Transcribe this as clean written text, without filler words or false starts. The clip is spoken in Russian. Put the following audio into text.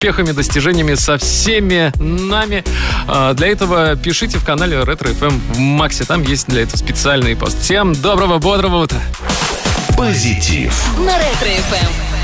успехами, достижениями со всеми нами. Для этого пишите в канале Retro FM в Максе. Там есть для этого специальный пост. Всем доброго, бодрого утра. Позитив на Retro FM.